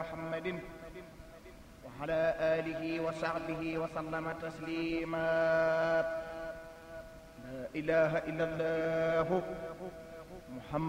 محمد وعلى آله وصحبه وسلم تسليما لا إله إلا الله محمد